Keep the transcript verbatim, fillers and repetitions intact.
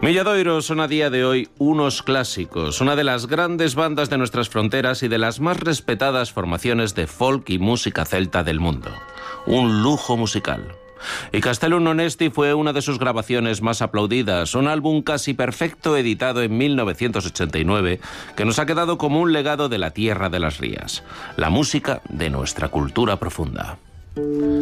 Milladoiro son a día de hoy unos clásicos, una de las grandes bandas de nuestras fronteras y de las más respetadas formaciones de folk y música celta del mundo. Un lujo musical. Y Castellum non Esti fue una de sus grabaciones más aplaudidas, un álbum casi perfecto editado en mil novecientos ochenta y nueve que nos ha quedado como un legado de la tierra de las rías, la música de nuestra cultura profunda.